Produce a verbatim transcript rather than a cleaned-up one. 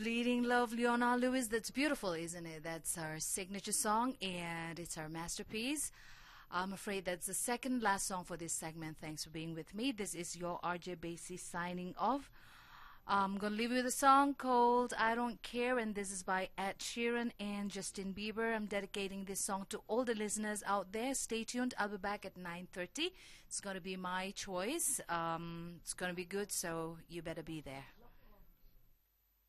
Bleeding Love, Leona Lewis. That's beautiful, isn't it? That's our signature song and it's our masterpiece. I'm afraid that's the second last song for this segment. Thanks for being with me. This is your R J Basie signing off. I'm going to leave you with a song called I Don't Care, and this is by Ed Sheeran and Justin Bieber. I'm dedicating this song to all the listeners out there. Stay tuned. I'll be back at nine thirty. It's going to be my choice. Um, it's going to be good, so you better be there.